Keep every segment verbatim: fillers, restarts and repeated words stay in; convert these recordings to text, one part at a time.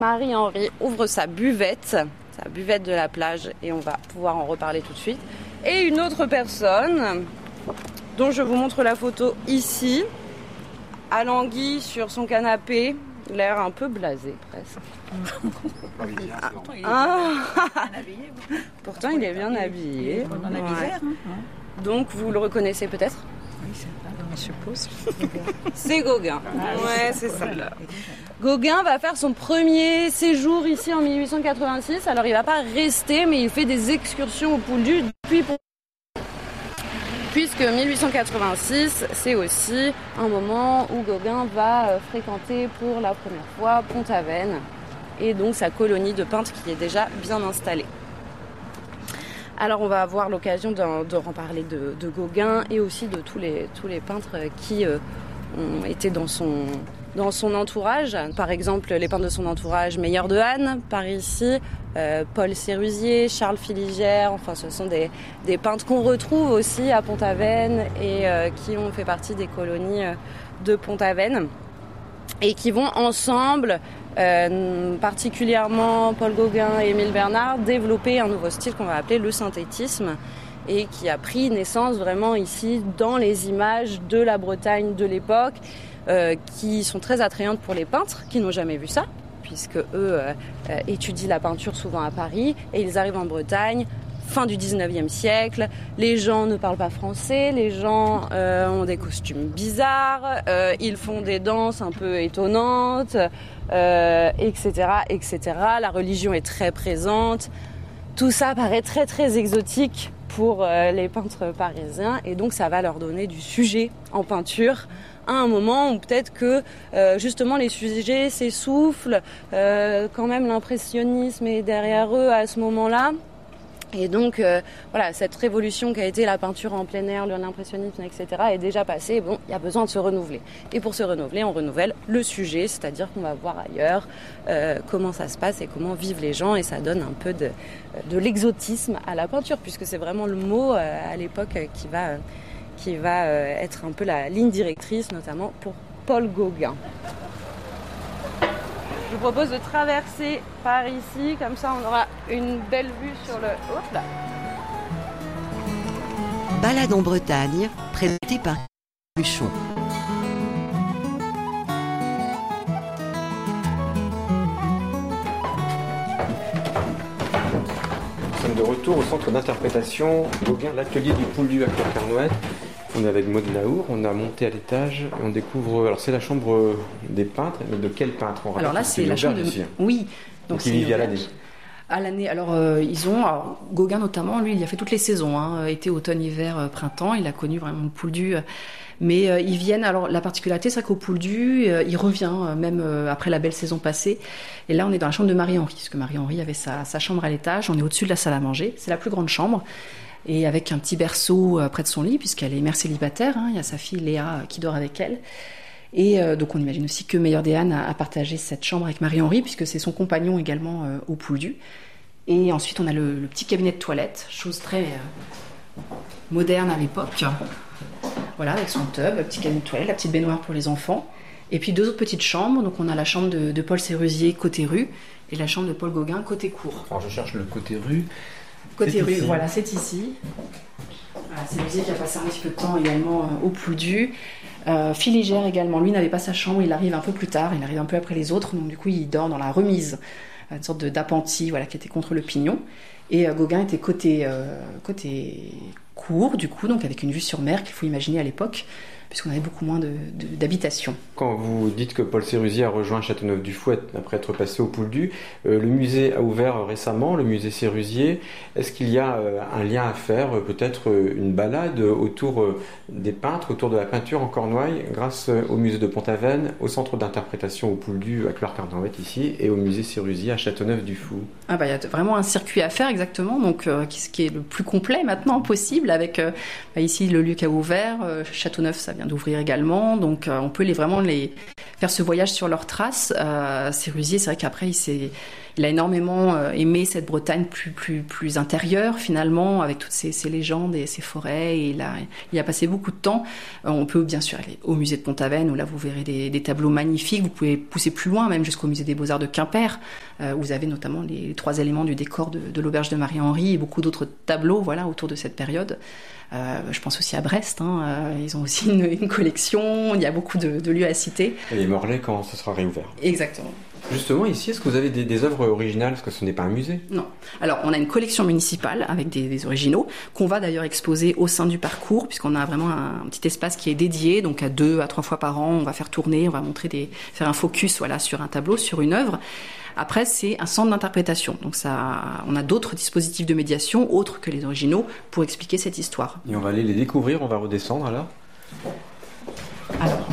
Marie-Henri ouvre sa buvette, sa buvette de la plage, et on va pouvoir en reparler tout de suite. Et une autre personne, dont je vous montre la photo ici, alanguie sur son canapé, l'air un peu blasé presque. Ah. Pourtant il est bien habillé. Ouais. Donc vous le reconnaissez peut-être ? Oui, c'est ça, je suppose. C'est Gauguin. Ouais, c'est ça. Gauguin va faire son premier séjour ici en mille huit cent quatre-vingt-six. Alors il va pas rester, mais il fait des excursions au Pouldu depuis pour... Puisque mille huit cent quatre-vingt-six, c'est aussi un moment où Gauguin va fréquenter pour la première fois Pont-Aven et donc sa colonie de peintres qui est déjà bien installée. Alors on va avoir l'occasion de, de reparler de, de Gauguin et aussi de tous les, tous les peintres qui euh, ont été dans son, dans son entourage. Par exemple, les peintres de son entourage, Meyer de Hahn, par ici, euh, Paul Sérusier, Charles Filigère, enfin ce sont des, des peintres qu'on retrouve aussi à Pont-Aven et euh, qui ont fait partie des colonies de Pont-Aven et qui vont ensemble, euh, particulièrement Paul Gauguin et Émile Bernard, développer un nouveau style qu'on va appeler le synthétisme et qui a pris naissance vraiment ici dans les images de la Bretagne de l'époque euh, qui sont très attrayantes pour les peintres qui n'ont jamais vu ça puisque eux euh, euh, étudient la peinture souvent à Paris et ils arrivent en Bretagne fin du dix-neuvième siècle, les gens ne parlent pas français, les gens euh, ont des costumes bizarres, euh, ils font des danses un peu étonnantes, euh, et cetera, et cetera. La religion est très présente. Tout ça paraît très très exotique pour euh, les peintres parisiens et donc ça va leur donner du sujet en peinture à un moment où peut-être que euh, justement les sujets s'essoufflent, euh, quand même l'impressionnisme est derrière eux à ce moment-là. Et donc, euh, voilà, cette révolution qui a été la peinture en plein air, l'impressionnisme, et cetera est déjà passée. Bon, il y a besoin de se renouveler. Et pour se renouveler, on renouvelle le sujet, c'est-à-dire qu'on va voir ailleurs euh, comment ça se passe et comment vivent les gens. Et ça donne un peu de, de l'exotisme à la peinture, puisque c'est vraiment le mot euh, à l'époque qui va, qui va euh, être un peu la ligne directrice, notamment pour Paul Gauguin. Je vous propose de traverser par ici, comme ça on aura une belle vue sur le... Hop là. Balade en Bretagne, présentée par Buchon. Nous sommes de retour au centre d'interprétation Gauguin, l'atelier du Pouldu à Clerc-Carnoët. On est avec Maud Laour, on a monté à l'étage et on découvre. Alors c'est la chambre des peintres, mais de quel peintre on Alors là c'est la chambre de. Ici. Oui. Donc ils vivent à l'année. À l'année. Alors euh, ils ont. Alors, Gauguin notamment, lui, il a fait toutes les saisons, hein, été, automne, hiver, euh, printemps. Il a connu vraiment le Pouldu. Euh, mais euh, ils viennent. Alors la particularité, c'est qu'au Pouldu, euh, il revient euh, même euh, après la belle saison passée. Et là, on est dans la chambre de Marie-Henri, parce que Marie-Henri avait sa, sa chambre à l'étage. On est au-dessus de la salle à manger. C'est la plus grande chambre. Et avec un petit berceau près de son lit, puisqu'elle est mère célibataire, hein, il y a sa fille Léa qui dort avec elle. Et euh, donc on imagine aussi que Meyer de Hahn a, a partagé cette chambre avec Marie-Henri, puisque c'est son compagnon également euh, au Pouldu. Et ensuite on a le, le petit cabinet de toilette, chose très euh, moderne à l'époque. Voilà, avec son tub, le petit cabinet de toilette, la petite baignoire pour les enfants. Et puis deux autres petites chambres, donc on a la chambre de, de Paul Sérusier côté rue, et la chambre de Paul Gauguin côté cour. Alors je cherche le côté rue. Côté rue, voilà, c'est ici. Voilà, c'est Sérusier qui a passé un petit peu de temps également euh, au Pouldu. Euh, Filigère également, lui n'avait pas sa chambre, il arrive un peu plus tard, il arrive un peu après les autres, donc du coup il dort dans la remise, une sorte de d'appentis, voilà, qui était contre le pignon. Et euh, Gauguin était côté, euh, côté cour, du coup, donc avec une vue sur mer qu'il faut imaginer à l'époque, puisqu'on avait beaucoup moins de, de, d'habitations. Quand vous dites que Paul Sérusier a rejoint Châteauneuf-du-Fouet après être passé au Pouldu, euh, le musée a ouvert récemment, le musée Sérusier. Est-ce qu'il y a euh, un lien à faire, euh, peut-être euh, une balade autour euh, des peintres, autour de la peinture en Cornouailles, grâce euh, au musée de Pont-Aven, au centre d'interprétation au Pouldu à Clerc-Carnoët ici, et au musée Sérusier à Châteauneuf-du-Fou? Ah bah, il y a vraiment un circuit à faire exactement, donc euh, qui, qui est le plus complet maintenant possible, avec euh, bah, ici le lieu qui a ouvert, euh, Châteauneuf ça vient d'ouvrir également, donc euh, on peut les, vraiment les faire ce voyage sur leurs traces. Euh, Sérusier, c'est vrai qu'après, il, s'est, il a énormément euh, aimé cette Bretagne plus, plus, plus intérieure, finalement, avec toutes ces, ces légendes et ces forêts. Et il a, il a passé beaucoup de temps. Euh, on peut bien sûr aller au musée de Pont-Aven, où là, vous verrez des, des tableaux magnifiques. Vous pouvez pousser plus loin, même jusqu'au musée des Beaux-Arts de Quimper, euh, où vous avez notamment les, les trois éléments du décor de, de l'auberge de Marie-Henri et beaucoup d'autres tableaux, voilà, autour de cette période. Euh, je pense aussi à Brest, hein, euh, ils ont aussi une, une collection, il y a beaucoup de, de lieux à citer. Et les Morlaix quand ce sera réouvert. Exactement. Justement, ici, est-ce que vous avez des, des œuvres originales, parce que ce n'est pas un musée? Non. Alors, on a une collection municipale avec des, des originaux, qu'on va d'ailleurs exposer au sein du parcours, puisqu'on a vraiment un, un petit espace qui est dédié, donc à deux à trois fois par an, on va faire tourner, on va montrer des, faire un focus, voilà, sur un tableau, sur une œuvre. Après, c'est un centre d'interprétation. Donc, ça, on a d'autres dispositifs de médiation, autres que les originaux, pour expliquer cette histoire. Et on va aller les découvrir, on va redescendre alors. Alors,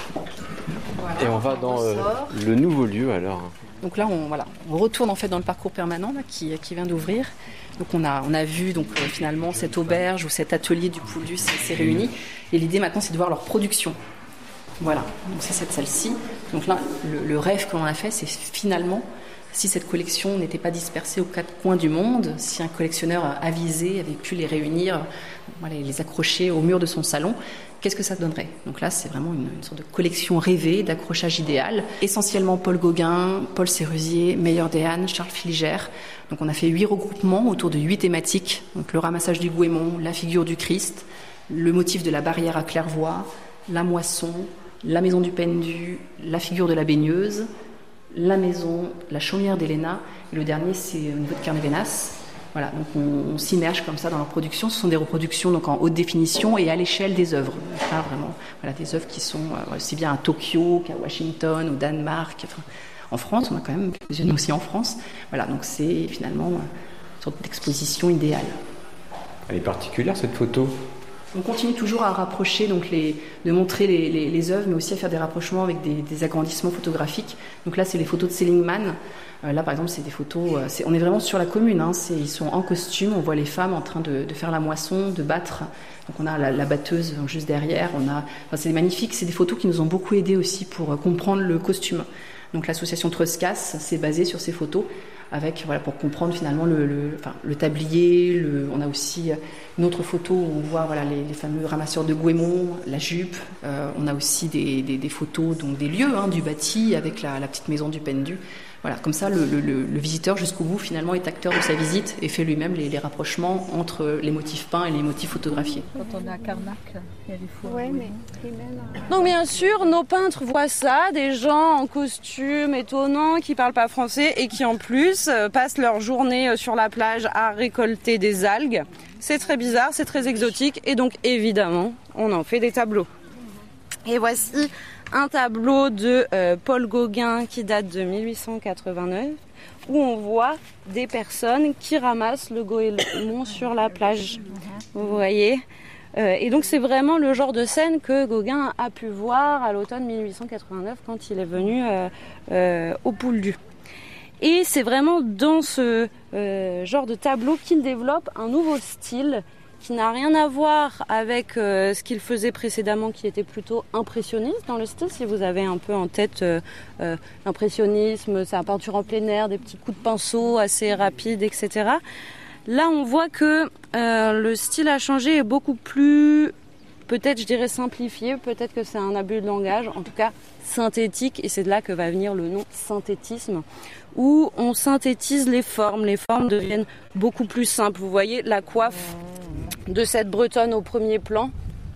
voilà, et on va dans euh, le nouveau lieu alors. Donc là, on, voilà, on retourne en fait dans le parcours permanent là, qui, qui vient d'ouvrir. Donc on a, on a vu donc, euh, finalement cette auberge ou cet atelier du Pouldu s'est, s'est réuni. Et l'idée maintenant, c'est de voir leur production. Voilà, donc c'est cette salle-ci. Donc là, le, le rêve que l'on a fait, c'est finalement, si cette collection n'était pas dispersée aux quatre coins du monde, si un collectionneur avisé avait pu les réunir, voilà, les accrocher au mur de son salon, qu'est-ce que ça donnerait? Donc là, c'est vraiment une, une sorte de collection rêvée, d'accrochage idéal. Essentiellement Paul Gauguin, Paul Sérusier, Meyerdéhan, Charles Fliger. Donc on a fait huit regroupements autour de huit thématiques. Donc le ramassage du goémon, la figure du Christ, le motif de la barrière à claire-voie, la moisson, la maison du pendu, la figure de la baigneuse, la maison, la chaumière d'Héléna, et le dernier c'est au niveau de Carnévenas. Voilà, donc on, on s'immerge comme ça dans leur production. Ce sont des reproductions donc en haute définition et à l'échelle des œuvres. Enfin, vraiment, voilà, des œuvres qui sont euh, aussi bien à Tokyo qu'à Washington, au Danemark. Enfin, en France, on a quand même quelques-unes aussi en France. Voilà, donc c'est finalement une sorte d'exposition idéale. Elle est particulière cette photo. On continue toujours à rapprocher, donc les, de montrer les, les, les œuvres, mais aussi à faire des rapprochements avec des, des agrandissements photographiques. Donc là, c'est les photos de Seligman. Euh, là, par exemple, c'est des photos. Euh, c'est, on est vraiment sur la commune. Hein, c'est, ils sont en costume. On voit les femmes en train de, de faire la moisson, de battre. Donc on a la, la batteuse juste derrière. On a. Enfin, c'est magnifique. C'est des photos qui nous ont beaucoup aidés aussi pour euh, comprendre le costume. Donc l'association Truscas s'est basée sur ces photos. Avec, voilà, pour comprendre finalement le, le, enfin, le tablier. Le, on a aussi une autre photo où on voit voilà, les, les fameux ramasseurs de goémons, la jupe. Euh, on a aussi des, des, des photos, donc des lieux hein, du bâti avec la, la petite maison du pendu. Voilà, comme ça, le, le, le visiteur jusqu'au bout finalement est acteur de sa visite et fait lui-même les, les rapprochements entre les motifs peints et les motifs photographiés. Quand on est à Carnac, il y a des fours. Ouais, mais... Donc bien sûr, nos peintres voient ça, des gens en costume étonnants qui parlent pas français et qui en plus euh, passent leur journée sur la plage à récolter des algues. C'est très bizarre, c'est très exotique et donc évidemment, on en fait des tableaux. Et voici un tableau de euh, Paul Gauguin qui date de mille huit cent quatre-vingt-neuf où on voit des personnes qui ramassent le goémon sur la plage. Vous voyez euh, et donc c'est vraiment le genre de scène que Gauguin a pu voir à l'automne mille huit cent quatre-vingt-neuf quand il est venu euh, euh, au Pouldu. Et c'est vraiment dans ce euh, genre de tableau qu'il développe un nouveau style qui n'a rien à voir avec euh, ce qu'il faisait précédemment, qui était plutôt impressionniste dans le style. Si vous avez un peu en tête euh, euh, l'impressionnisme, c'est la peinture en plein air, des petits coups de pinceau assez rapides, et cetera. Là, on voit que euh, le style a changé, est beaucoup plus, peut-être je dirais simplifié, peut-être que c'est un abus de langage, en tout cas synthétique, et c'est de là que va venir le nom synthétisme, où on synthétise les formes, les formes deviennent beaucoup plus simples. Vous voyez la coiffe de cette bretonne au premier plan,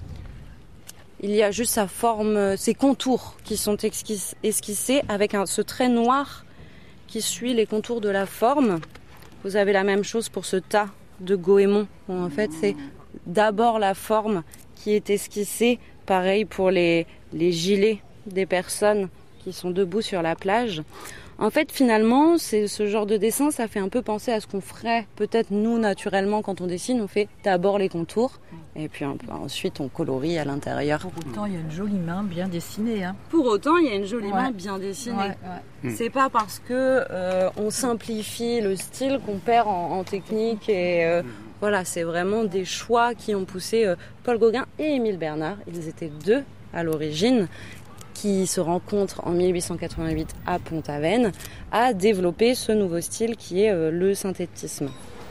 il y a juste sa forme, ses contours qui sont esquissés avec un, ce trait noir qui suit les contours de la forme. Vous avez la même chose pour ce tas de goémons. Bon, en fait, c'est d'abord la forme qui est esquissée, pareil pour les, les gilets des personnes qui sont debout sur la plage. En fait, finalement, c'est ce genre de dessin, ça fait un peu penser à ce qu'on ferait peut-être nous naturellement quand on dessine. On fait d'abord les contours et puis un peu, ensuite on colorie à l'intérieur. Pour autant, il y a une jolie main bien dessinée. Hein. Pour autant, il y a une jolie ouais. main bien dessinée. Ouais, ouais. C'est pas parce que euh, on simplifie le style qu'on perd en, en technique et euh, voilà, c'est vraiment des choix qui ont poussé euh, Paul Gauguin et Émile Bernard. Ils étaient deux à l'origine, qui se rencontre en mille huit cent quatre-vingt-huit à Pont-Aven, a développé ce nouveau style qui est euh, le synthétisme.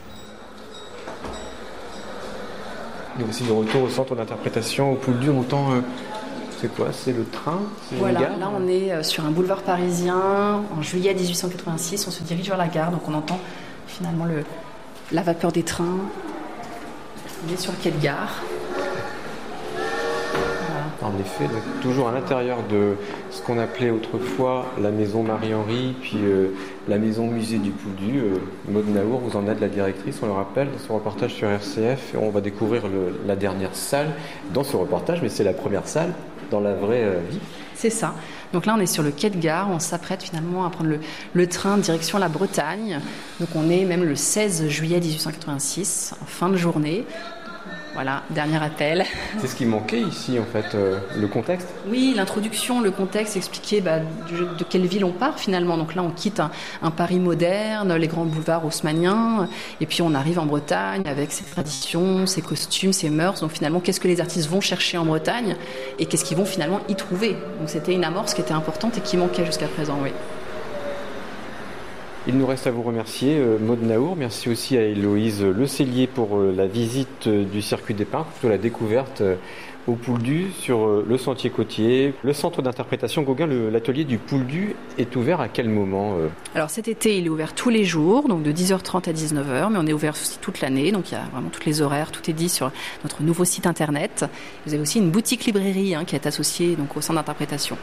Nous voici de retour au centre d'interprétation au Pouldu. On entend, euh, c'est quoi? C'est le train? C'est Voilà, une gare? là on est sur un boulevard parisien. En juillet dix-huit cent quatre-vingt-six, on se dirige vers la gare, donc on entend finalement le, la vapeur des trains. On est sur le quai de gare. En effet, donc, toujours à l'intérieur de ce qu'on appelait autrefois la maison Marie-Henri, puis euh, la maison musée du Pouldu. Euh, Maud Naour, vous en êtes la directrice, on le rappelle, dans son reportage sur R C F. Et on va découvrir le, la dernière salle dans ce reportage, mais c'est la première salle dans la vraie euh, vie. C'est ça. Donc là, on est sur le quai de gare. On s'apprête finalement à prendre le, le train direction la Bretagne. Donc on est même le seize juillet dix-huit cent quatre-vingt-six, en fin de journée. Voilà, dernier appel. C'est ce qui manquait ici, en fait, euh, le contexte. Oui, l'introduction, le contexte, expliquer bah, de, de quelle ville on part finalement. Donc là, on quitte un, un Paris moderne, les grands boulevards haussmanniens, et puis on arrive en Bretagne avec ses traditions, ses costumes, ses mœurs. Donc finalement, qu'est-ce que les artistes vont chercher en Bretagne et qu'est-ce qu'ils vont finalement y trouver. Donc c'était une amorce qui était importante et qui manquait jusqu'à présent, oui. Il nous reste à vous remercier, euh, Maud Naour. Merci aussi à Héloïse Le Cellier pour euh, la visite euh, du circuit des pins, plutôt la découverte euh, au Pouldu sur euh, le sentier côtier. Le centre d'interprétation Gauguin, le, l'atelier du Pouldu, est ouvert à quel moment euh Alors cet été, il est ouvert tous les jours, donc de dix heures trente à dix-neuf heures, mais on est ouvert aussi toute l'année, donc il y a vraiment tous les horaires, tout est dit sur notre nouveau site internet. Vous avez aussi une boutique librairie hein, qui est associée donc, au centre d'interprétation.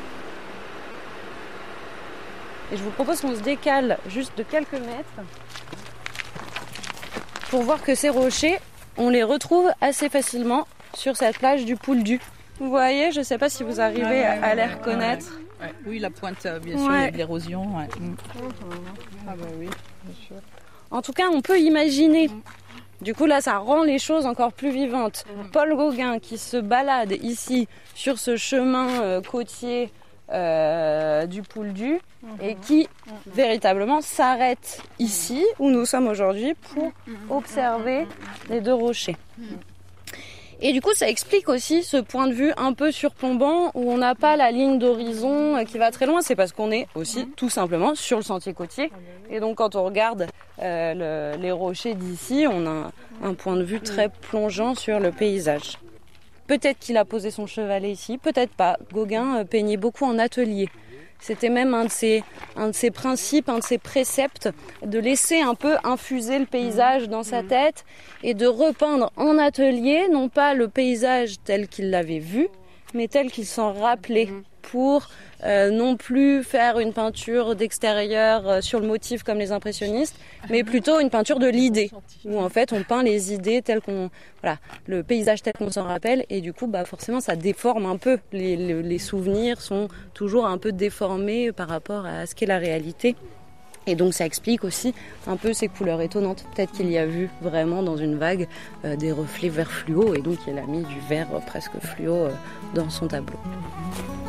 Et je vous propose qu'on se décale juste de quelques mètres pour voir que ces rochers, on les retrouve assez facilement sur cette plage du Pouldu. Vous voyez, je ne sais pas si vous arrivez ouais, ouais, à les reconnaître. Ouais, ouais. Oui, la pointe, bien sûr, ouais. il y a de l'érosion. Ouais. Mmh. Ah bah oui, bien sûr. En tout cas, on peut imaginer. Du coup, là, ça rend les choses encore plus vivantes. Mmh. Paul Gauguin qui se balade ici sur ce chemin euh, côtier Euh, du Pouldu mmh. et qui mmh. véritablement s'arrête ici où nous sommes aujourd'hui pour mmh. observer mmh. les deux rochers. Mmh. Et du coup, ça explique aussi ce point de vue un peu surplombant où on n'a pas la ligne d'horizon qui va très loin. C'est parce qu'on est aussi mmh. tout simplement sur le sentier côtier. Et donc, quand on regarde euh, le, les rochers d'ici, on a un point de vue très plongeant sur le paysage. Peut-être qu'il a posé son chevalet ici, peut-être pas. Gauguin peignait beaucoup en atelier. C'était même un de ses, un de ses principes, un de ses préceptes, de laisser un peu infuser le paysage dans sa tête et de repeindre en atelier, non pas le paysage tel qu'il l'avait vu, mais tel qu'il s'en rappelait, pour euh, non plus faire une peinture d'extérieur euh, sur le motif comme les impressionnistes, mais plutôt une peinture de l'idée, où en fait on peint les idées telles qu'on, voilà, le paysage tel qu'on s'en rappelle, et du coup bah forcément ça déforme un peu, les, les, les souvenirs sont toujours un peu déformés par rapport à ce qu'est la réalité. Et donc ça explique aussi un peu ces couleurs étonnantes. Peut-être qu'il y a vu vraiment dans une vague euh, des reflets vert fluo, et donc il a mis du vert presque fluo euh, dans son tableau.